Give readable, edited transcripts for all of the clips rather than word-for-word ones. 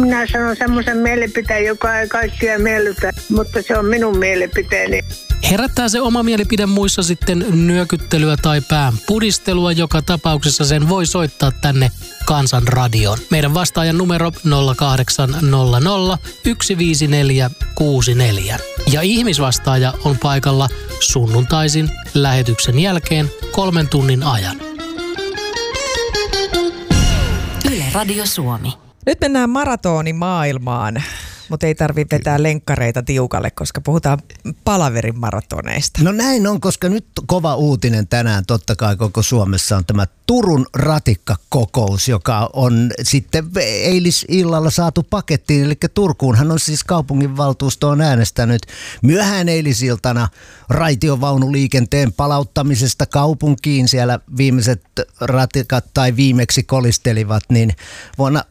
Minä sanon semmoisen mielipiteen, joka ei kaikkia miellytä, mutta se on minun mielipiteeni. Herättää se oma mielipide muissa sitten nyökyttelyä tai pään pudistelua. Joka tapauksessa sen voi soittaa tänne Kansan radioon. Meidän vastaajan numero 0800 154 64. Ja ihmisvastaaja on paikalla sunnuntaisin lähetyksen jälkeen 3 tunnin ajan. Yle Radio Suomi. Nyt mennään maratonimaailmaan, mutta ei tarvitse vetää lenkkareita tiukalle, koska puhutaan palaverin maratoneista. No näin on, koska nyt kova uutinen tänään totta kai koko Suomessa on tämä Turun ratikkakokous, joka on sitten eilisillalla saatu pakettiin. Eli Turkuunhan on siis kaupunginvaltuusto on äänestänyt myöhään eilisiltana raitiovaunuliikenteen palauttamisesta kaupunkiin. Siellä viimeiset ratikat tai viimeksi kolistelivat, niin vuonna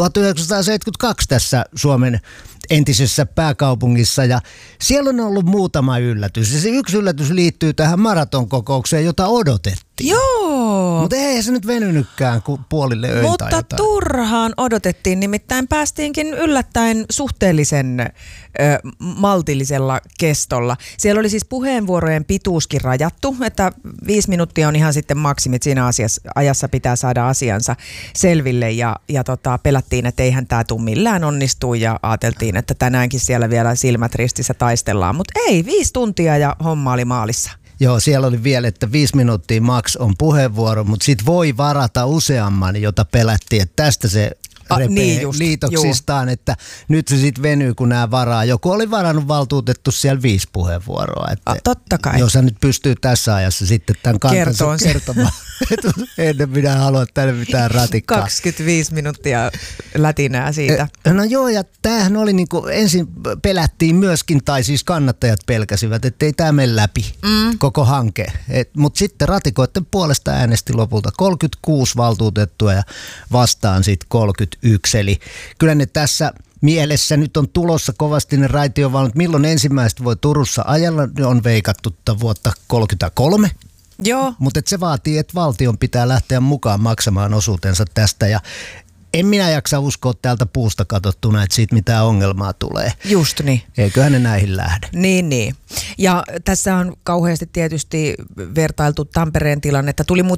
1972 tässä Suomen entisessä pääkaupungissa, ja siellä on ollut muutama yllätys. Ja se yksi yllätys liittyy tähän maratonkokoukseen, jota odotettiin. Joo. Mutta ei se nyt venynytkään kuin puolille öitä. Mutta turhaan odotettiin, nimittäin päästiinkin yllättäen suhteellisen maltillisella kestolla. Siellä oli siis puheenvuorojen pituuskin rajattu, että 5 minuuttia on ihan sitten maksimit siinä ajassa pitää saada asiansa selville, ja pelättiin, että eihän tämä tule millään onnistuu, ja ajateltiin, että tänäänkin siellä vielä silmät ristissä taistellaan, mutta ei, 5 tuntia ja homma oli maalissa. Joo, siellä oli vielä, että 5 minuuttia max on puheenvuoro, mutta sit voi varata useamman, jota pelättiin, että tästä se repee liitoksistaan, että nyt se sitten venyy, kun nämä varaa. Joku oli varannut valtuutettu siellä 5 puheenvuoroa. Että totta kai. Jos hän nyt pystyy tässä ajassa sitten tämän kantansa kertomaan, että ennen minä haluan tänne mitään ratikkaa. 25 minuuttia lätinää siitä. No joo, ja tämähän oli niin kuin ensin pelättiin myöskin, tai siis kannattajat pelkäsivät, että ei tämä mene läpi koko hanke. Mutta sitten ratikoiden puolesta äänesti lopulta 36 valtuutettua ja vastaan sitten 31. Eli kyllä ne tässä mielessä nyt on tulossa kovasti ne raitiovaunut. Milloin ensimmäistä voi Turussa ajella, ne on veikattu vuotta 33. Joo. Mutta se vaatii, että valtion pitää lähteä mukaan maksamaan osuutensa tästä, ja en minä jaksa uskoa täältä puusta katsottuna, että siitä mitään ongelmaa tulee. Just niin. Eiköhän ne näihin lähde. Niin. Ja tässä on kauheasti tietysti vertailtu Tampereen tilannetta. Tuli